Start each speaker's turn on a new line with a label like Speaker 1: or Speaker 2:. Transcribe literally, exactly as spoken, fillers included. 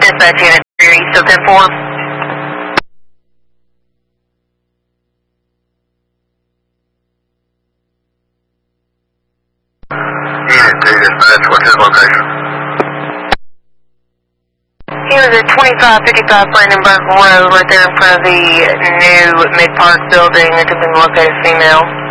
Speaker 1: Dispatch unit, east of ten four.
Speaker 2: Unit two Dispatch, what's his location?
Speaker 1: He was at twenty-five fifty-five Brandenburg Road, right there in front of the new Mid-Park building. It could be located female.